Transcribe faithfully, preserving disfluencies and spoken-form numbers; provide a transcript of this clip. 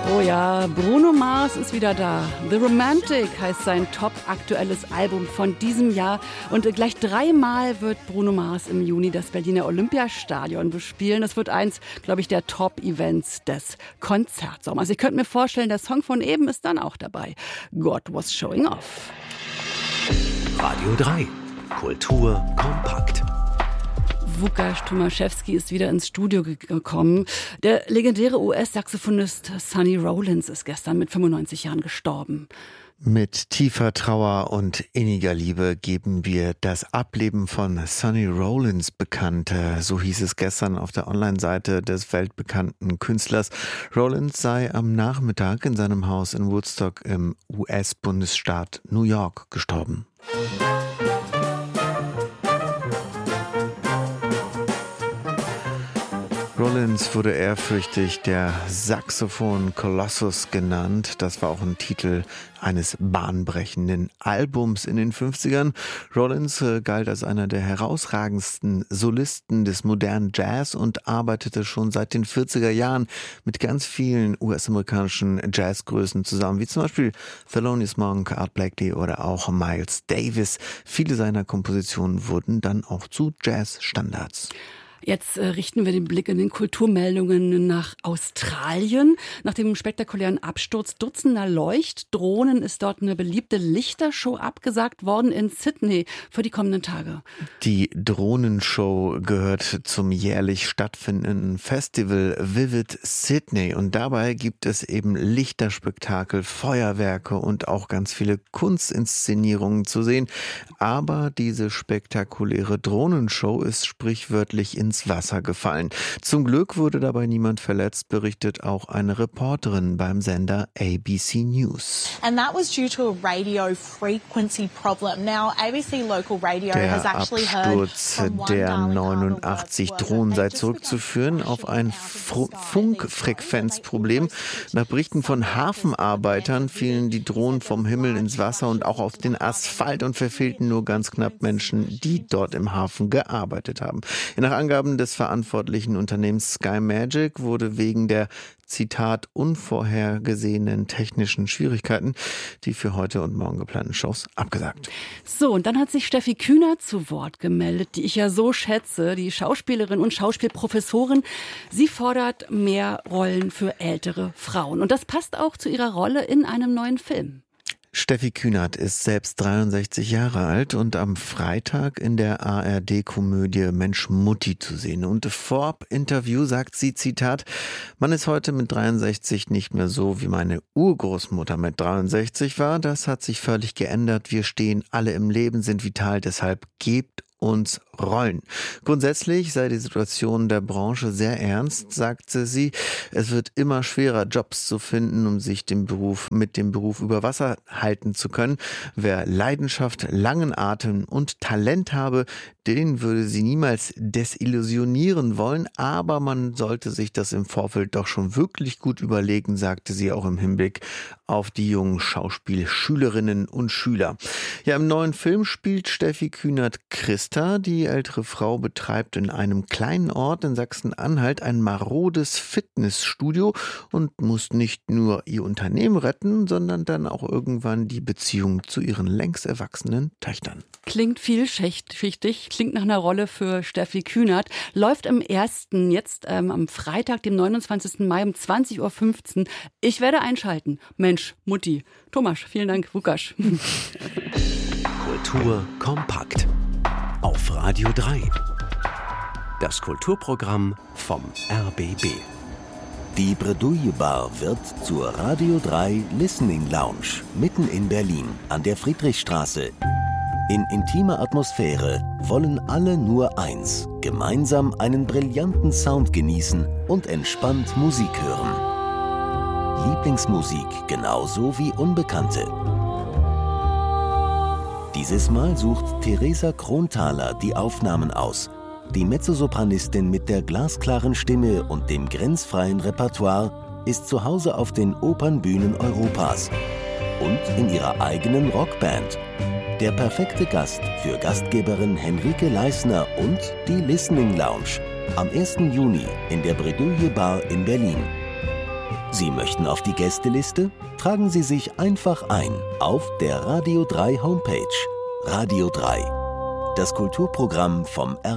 Oh ja, Bruno Mars ist wieder da. The Romantic heißt sein top-aktuelles Album von diesem Jahr. Und gleich dreimal wird Bruno Mars im Juni das Berliner Olympiastadion bespielen. Das wird eins, glaube ich, der Top-Events des Konzertsommers. Ich könnte mir vorstellen, der Song von eben ist dann auch dabei. God was showing off. Radio drei. Kultur kompakt. Łukasz Tomaszewski ist wieder ins Studio gekommen. Der legendäre U S-Saxophonist Sonny Rollins ist gestern mit fünfundneunzig Jahren gestorben. Mit tiefer Trauer und inniger Liebe geben wir das Ableben von Sonny Rollins bekannt. So hieß es gestern auf der Online-Seite des weltbekannten Künstlers. Rollins sei am Nachmittag in seinem Haus in Woodstock im U S-Bundesstaat New York gestorben. Rollins wurde ehrfürchtig der Saxophon-Kolossus genannt. Das war auch ein Titel eines bahnbrechenden Albums in den fünfzigern. Rollins äh, galt als einer der herausragendsten Solisten des modernen Jazz und arbeitete schon seit den vierziger Jahren mit ganz vielen U S-amerikanischen Jazzgrößen zusammen, wie zum Beispiel Thelonious Monk, Art Blakey oder auch Miles Davis. Viele seiner Kompositionen wurden dann auch zu Jazzstandards. Jetzt äh, richten wir den Blick in den Kulturmeldungen nach Australien. Nach dem spektakulären Absturz dutzender Leuchtdrohnen ist dort eine beliebte Lichtershow abgesagt worden in Sydney für die kommenden Tage. Die Drohnenshow gehört zum jährlich stattfindenden Festival Vivid Sydney und dabei gibt es eben Lichterspektakel, Feuerwerke und auch ganz viele Kunstinszenierungen zu sehen. Aber diese spektakuläre Drohnenshow ist sprichwörtlich in ins Wasser gefallen. Zum Glück wurde dabei niemand verletzt, berichtet auch eine Reporterin beim Sender A B C News. And that was due to a radio frequency problem. Now A B C local radio der has actually heard Absturz der neunundachtzig Drohnen sei zurückzuführen auf ein Funkfrequenzproblem. Nach Berichten von Hafenarbeitern fielen die Drohnen vom Himmel ins Wasser und auch auf den Asphalt und verfehlten nur ganz knapp Menschen, die dort im Hafen gearbeitet haben. Nach Angaben des verantwortlichen Unternehmens Sky Magic wurde wegen der, Zitat, unvorhergesehenen technischen Schwierigkeiten die für heute und morgen geplanten Shows abgesagt. So, und dann hat sich Steffi Kühnert zu Wort gemeldet, die ich ja so schätze, die Schauspielerin und Schauspielprofessorin. Sie fordert mehr Rollen für ältere Frauen. Und das passt auch zu ihrer Rolle in einem neuen Film. Steffi Kühnert ist selbst dreiundsechzig Jahre alt und am Freitag in der A R D-Komödie Mensch Mutti zu sehen. Und im Vorab-Interview sagt sie, Zitat, man ist heute mit dreiundsechzig nicht mehr so, wie meine Urgroßmutter mit dreiundsechzig war. Das hat sich völlig geändert. Wir stehen alle im Leben, sind vital, deshalb gebt uns Rollen. Grundsätzlich sei die Situation der Branche sehr ernst, sagte sie. Es wird immer schwerer, Jobs zu finden, um sich den Beruf mit dem Beruf über Wasser halten zu können. Wer Leidenschaft, langen Atem und Talent habe, den würde sie niemals desillusionieren wollen, aber man sollte sich das im Vorfeld doch schon wirklich gut überlegen, sagte sie auch im Hinblick auf die jungen Schauspielschülerinnen und Schüler. Ja, im neuen Film spielt Steffi Kühnert Christa. Die ältere Frau betreibt in einem kleinen Ort in Sachsen-Anhalt ein marodes Fitnessstudio und muss nicht nur ihr Unternehmen retten, sondern dann auch irgendwann die Beziehung zu ihren längst erwachsenen Töchtern. Klingt vielschichtig, klingt nach einer Rolle für Steffi Kühnert. Läuft im ersten, jetzt ähm, am Freitag, dem neunundzwanzigsten Mai um zwanzig Uhr fünfzehn. Ich werde einschalten. Mensch, Mutti. Thomas, vielen Dank, Łukasz. Kultur kompakt. Auf Radio drei. Das Kulturprogramm vom R B B. Die Bredouille Bar wird zur Radio drei Listening Lounge mitten in Berlin an der Friedrichstraße. In intimer Atmosphäre wollen alle nur eins: gemeinsam einen brillanten Sound genießen und entspannt Musik hören. Lieblingsmusik genauso wie Unbekannte. Dieses Mal sucht Theresa Kronthaler die Aufnahmen aus. Die Mezzosopranistin mit der glasklaren Stimme und dem grenzfreien Repertoire ist zu Hause auf den Opernbühnen Europas und in ihrer eigenen Rockband. Der perfekte Gast für Gastgeberin Henrike Leisner und die Listening Lounge am ersten Juni in der Bredouille Bar in Berlin. Sie möchten auf die Gästeliste? Tragen Sie sich einfach ein auf der Radio drei Homepage. Radio drei, das Kulturprogramm vom R